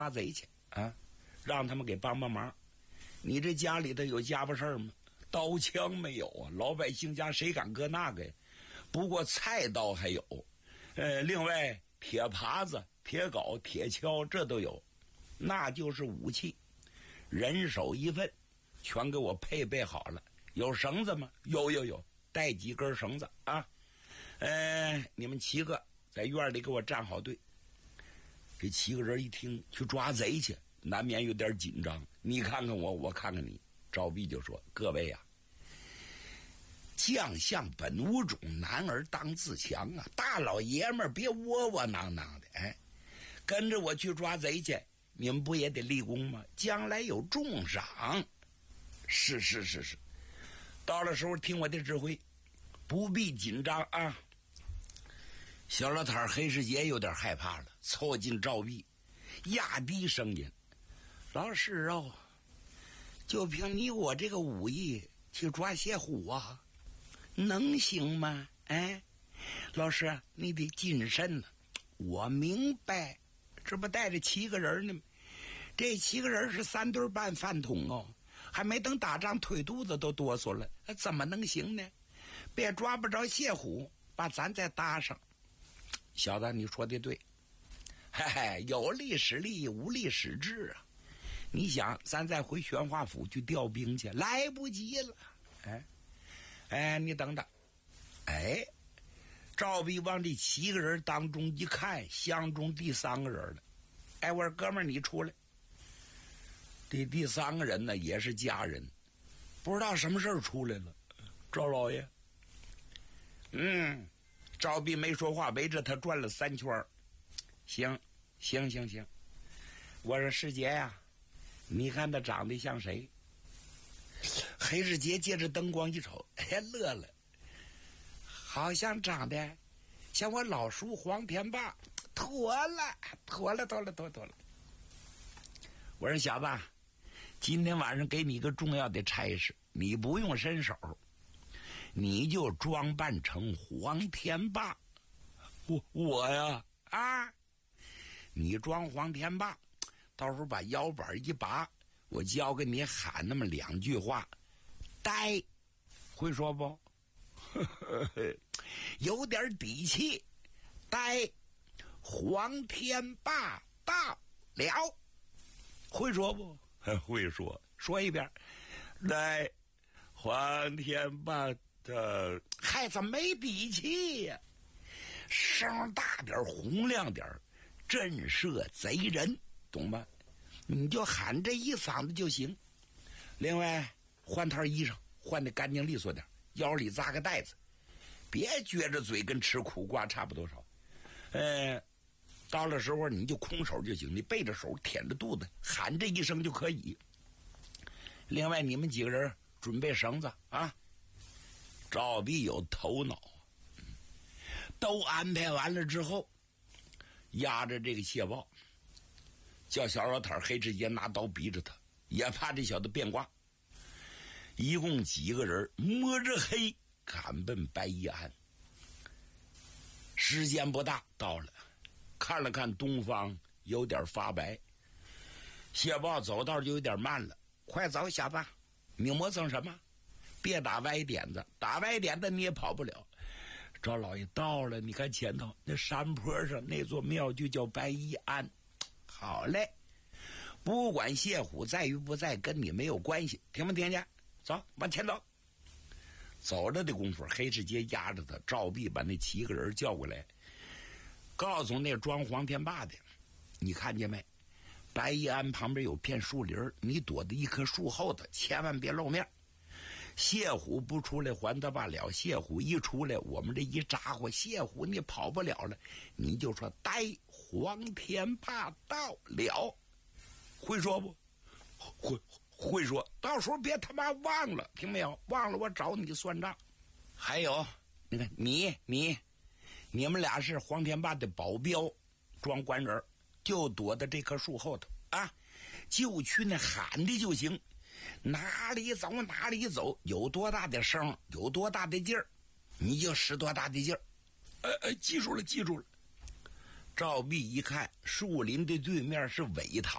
抓贼去啊，让他们给帮帮忙。你这家里头有家伙事儿吗？刀枪没有啊，老百姓家谁敢搁那个呀？不过菜刀还有，另外铁耙子、铁镐、铁锹这都有，那就是武器，人手一份，全给我配备好了。有绳子吗？有，带几根绳子啊。你们7个在院里给我站好队。这7个人一听去抓贼去，难免有点紧张。你看看我，我看看你。赵弼就说：“各位呀，将相本无种，男儿当自强啊！大老爷们儿别窝窝囊囊的，跟着我去抓贼去，你们不也得立功吗？将来有重赏。是，到了时候听我的指挥，不必紧张啊。”小老太黑世杰有点害怕了，凑近赵弼，压低声音：“老师哦，就凭你我这个武艺去抓蝎虎啊，能行吗？老师你得谨慎呢。我明白，这不带着7个人呢吗？这7个人是3对半饭桶哦，还没等打仗腿肚子都哆嗦了，怎么能行呢？别抓不着蝎虎，把咱再搭上。小子，你说的对，有力使力，无力使智啊！你想，咱再回宣化府去调兵去，来不及了。你等等，赵弼往这7个人当中一看，相中第3个人了。我说哥们儿，你出来。这第3个人呢，也是家人，不知道什么事儿出来了。赵老爷，赵弼没说话，围着他转了3圈。行，我说世杰呀，你看他长得像谁？黑世杰借着灯光一瞅，乐了，好像长得像我老叔黄天霸。妥了。我说小子，今天晚上给你一个重要的差事，你不用伸手，你就装扮成黄天霸。我呀你装黄天霸，到时候把腰板一拔，我教给你喊那么2句话。呆，会说不？有点底气。呆，黄天霸到了，会说不？会说，说一遍。来，黄天霸的，孩子没底气呀，声大点，洪亮点，震慑贼人，懂吗？你就喊这一嗓子就行。另外，换套衣裳，换得干净利索点，腰里扎个带子，别撅着嘴跟吃苦瓜差不多少。到了时候你就空手就行，你背着手舔着肚子喊这一声就可以。另外你们几个人准备绳子啊。赵弼有头脑，都安排完了之后，压着这个蟹豹，叫小老太黑世杰拿刀逼着他，也怕这小子变卦。一共几个人摸着黑赶奔白衣庵。时间不大，到了，看了看东方有点发白，蟹豹走道就有点慢了。快走小子，你磨蹭什么？别打歪点子，打歪点子你也跑不了。赵老爷到了，你看前头那山坡上那座庙就叫白衣庵。好嘞，不管谢虎在与不在，跟你没有关系，听没听见？走，往前走。走着的功夫，黑世杰压着他，赵弼把那7个人叫过来，告诉那装黄天霸的，你看见没？白衣庵旁边有片树林，你躲在一棵树后头，千万别露面。谢虎不出来还他罢了，谢虎一出来，我们这一扎伙，谢虎你跑不了了，你就说呆，黄天霸到了。会说不？会说，到时候别他妈忘了，听没有？忘了我找你算账。还有，你看你们俩是黄天霸的保镖，装官人，就躲在这棵树后头啊，就去那喊的就行，哪里走哪里走，有多大的声，有多大的劲儿，你就使多大的劲儿。记住了。 照壁一看，树林的对面是苇塘。